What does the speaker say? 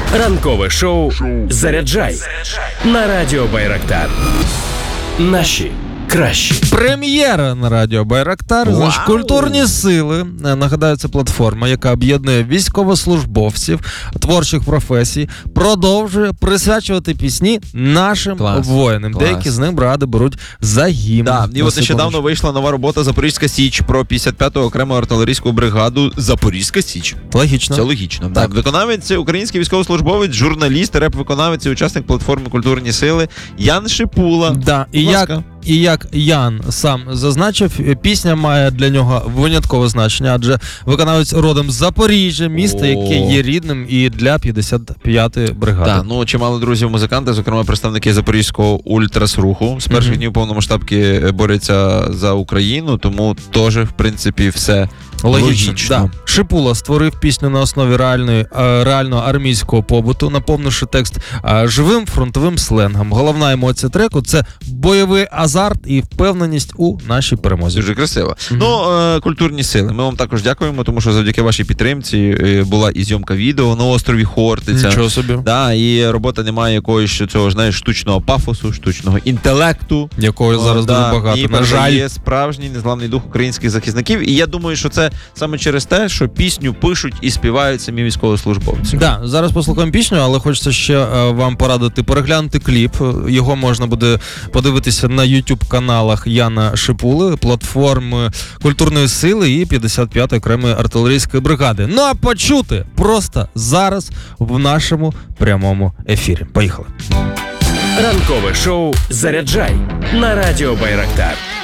Ранкове шоу «Заряджай» на Радіо Байрактар. Наші кращі. Прем'єра на Радіо Байрактар. Значить, культурні сили. Нагадаю, це платформа, яка об'єднує військовослужбовців творчих професій, продовжує присвячувати пісні нашим воїнам. Деякі з них бригади беруть за гімн. Да, і от нещодавно вийшла нова робота «Запорізька Січ» про 55-ту окрему артилерійську бригаду «Запорізька Січ». Логічно. Це логічно. Так. Виконавець, український військовослужбовець, журналіст, реп-виконавець і учасник платформи «Культурні сили» Ян Шипула. Да, і як Ян сам зазначив, пісня має для нього виняткове значення, адже виконавець родом з Запоріжжя, міста, яке є рідним і для 55-ї бригади. Так, ну чимало друзів-музиканти, зокрема представники запорізького ультрас-руху, з перших днів повномасштабки борються за Україну, тому теж, в принципі, все логічно. Да. Шипула створив пісню на основі реального армійського побуту, наповнивши текст живим фронтовим сленгом. Головна емоція треку – це бойовий азарт і впевненість у нашій перемозі. Дуже красиво. Ну, культурні сили. Ми вам також дякуємо, тому що завдяки вашій підтримці була і зйомка відео на острові Хортиця. Нічого собі. Да, і робота не має якогось цього, знаєш, штучного пафосу, штучного інтелекту. Якого зараз дуже багато. І, на жаль, є справжній незламний дух українських захисників. І я думаю, що це саме через те, що пісню пишуть і співають самі військовослужбовці. Да, зараз послухаємо пісню, але хочеться ще вам порадити переглянути кліп. Його можна буде подивитися на YouTube-каналах Яна Шипули, платформи Культурної сили і 55-ї окремої артилерійської бригади. Ну а почути просто зараз в нашому прямому ефірі. Поїхали. Ранкове шоу «Заряджай» на Радіо Байрактар.